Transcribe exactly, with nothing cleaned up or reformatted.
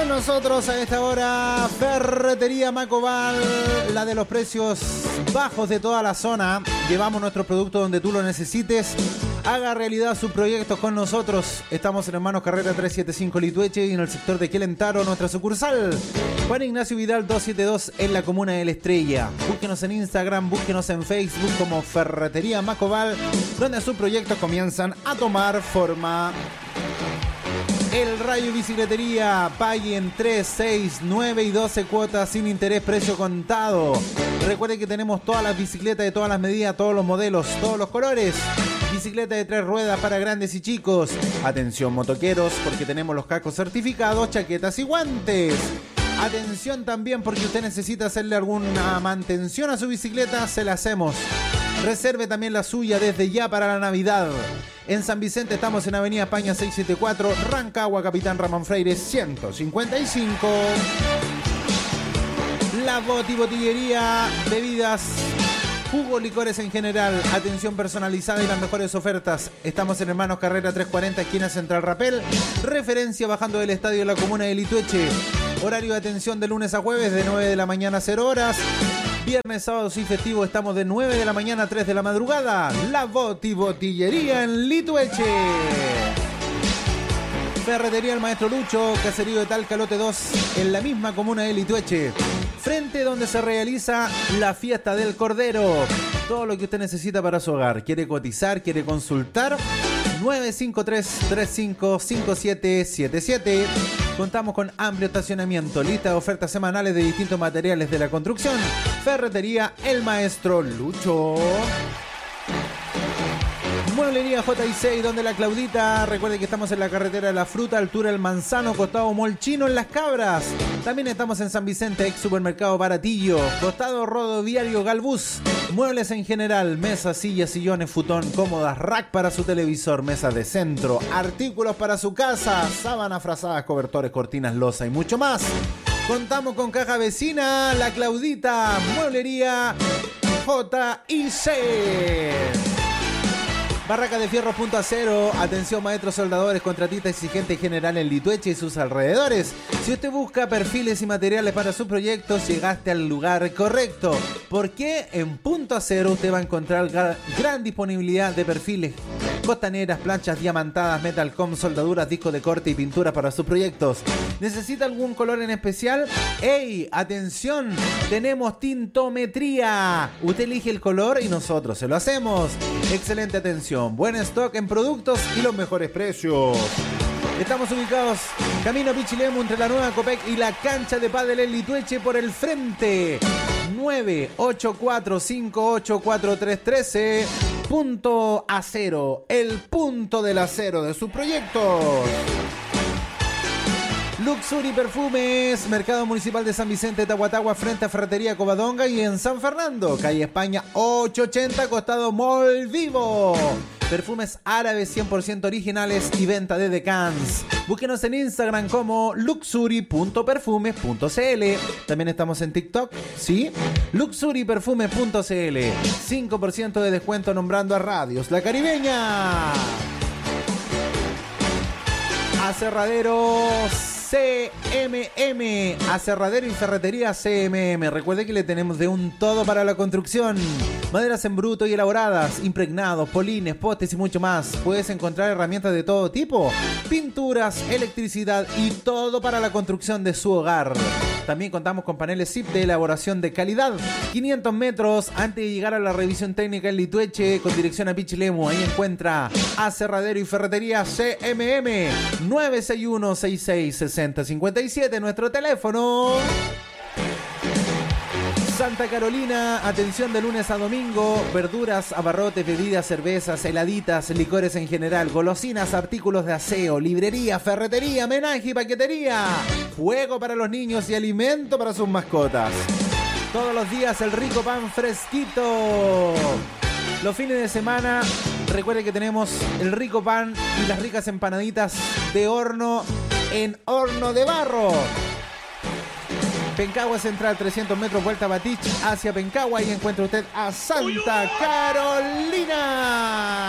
con nosotros a esta hora Ferretería Macobal, la de los precios bajos de toda la zona. Llevamos nuestros productos donde tú lo necesites. Haga realidad sus proyectos con nosotros. Estamos en Hermanos Carrera trescientos setenta y cinco Litueche y en el sector de Quelentaro, nuestra sucursal Juan Ignacio Vidal doscientos setenta y dos en la comuna de La Estrella. Búsquenos en Instagram, búsquenos en Facebook como Ferretería Macobal, donde sus proyectos comienzan a tomar forma. El Rayo Bicicletería, pague en tres, seis, nueve y doce cuotas sin interés, precio contado. Recuerde que tenemos todas las bicicletas de todas las medidas, todos los modelos, todos los colores. Bicicleta de tres ruedas para grandes y chicos. Atención motoqueros, porque tenemos los cascos certificados, chaquetas y guantes. Atención también porque usted necesita hacerle alguna mantención a su bicicleta, se la hacemos. Reserve también la suya desde ya para la Navidad. En San Vicente estamos en Avenida España seiscientos setenta y cuatro, Rancagua, Capitán Ramón Freire ciento cincuenta y cinco. La Boti Botillería, bebidas, jugos, licores en general, atención personalizada y las mejores ofertas. Estamos en Hermanos Carrera trescientos cuarenta, esquina Central Rapel, referencia bajando del estadio de la comuna de Litueche. Horario de atención de lunes a jueves de nueve de la mañana a cero horas. Viernes, sábados y festivos estamos de nueve de la mañana a tres de la madrugada. La Boti Botillería en Litueche. Ferretería El Maestro Lucho, Caserío de Talca, lote dos, en la misma comuna de Litueche. Frente donde se realiza la fiesta del Cordero. Todo lo que usted necesita para su hogar. ¿Quiere cotizar? ¿Quiere consultar? nueve cinco tres, tres cinco cinco siete siete siete. Contamos con amplio estacionamiento, lista de ofertas semanales de distintos materiales de la construcción. Ferretería El Maestro Lucho. Mueblería J y seis, donde la Claudita. Recuerde que estamos en la carretera de la Fruta, altura El Manzano, costado Molchino en Las Cabras. También estamos en San Vicente, ex supermercado Baratillo, costado Rodoviario Galbús. Muebles en general, mesas, sillas, sillones, futón, cómodas, rack para su televisor, mesas de centro, artículos para su casa, sábanas, frazadas, cobertores, cortinas, loza y mucho más. Contamos con caja vecina, la Claudita. Mueblería J y C. Barraca de Fierro Punto Acero, atención maestros soldadores, contratista exigente y general en Litueche y sus alrededores. Si usted busca perfiles y materiales para sus proyectos, llegaste al lugar correcto. Porque en Punto Acero usted va a encontrar gran disponibilidad de perfiles, costaneras, planchas diamantadas, metalcom, soldaduras, discos de corte y pinturas para sus proyectos. ¿Necesita algún color en especial? ¡Ey! ¡Atención! Tenemos tintometría. Usted elige el color y nosotros se lo hacemos. Excelente atención. Buen stock en productos y los mejores precios. Estamos ubicados camino Pichilemu entre la nueva Copec y la cancha de pádel en Litueche por el frente. nueve ocho cuatro cinco ocho cuatro tres uno tres. Punto Acero, el punto del acero de sus proyectos. Luxury Perfumes, Mercado Municipal de San Vicente de Tahuatahua, frente a Ferretería Covadonga, y en San Fernando, calle España ochocientos ochenta, costado Mall Vivo. Perfumes árabes cien por ciento originales y venta de decans. Búsquenos en Instagram como luxury punto perfumes punto c l. También estamos en TikTok, ¿sí? luxury perfumes punto c l. cinco por ciento de descuento nombrando a Radios La Caribeña. Aserraderos C M M, Aserradero y Ferretería C M M. Recuerde que le tenemos de un todo para la construcción. Maderas en bruto y elaboradas, impregnados, polines, postes y mucho más. Puedes encontrar herramientas de todo tipo, pinturas, electricidad y todo para la construcción de su hogar. También contamos con paneles S I P de elaboración de calidad. quinientos metros antes de llegar a la revisión técnica en Litueche, con dirección a Pichilemu. Ahí encuentra Aserradero y Ferretería C M M. nueve seis uno seis seis seis cero cinco siete, nuestro teléfono. Santa Carolina, atención de lunes a domingo, verduras, abarrotes, bebidas, cervezas, heladitas, licores en general, golosinas, artículos de aseo, librería, ferretería, menaje y paquetería, juego para los niños y alimento para sus mascotas. Todos los días el rico pan fresquito. Los fines de semana, recuerde que tenemos el rico pan y las ricas empanaditas de horno en horno de barro. Pencagua Central, trescientos metros, vuelta Batich hacia Pencagua, y encuentra usted a Santa Carolina.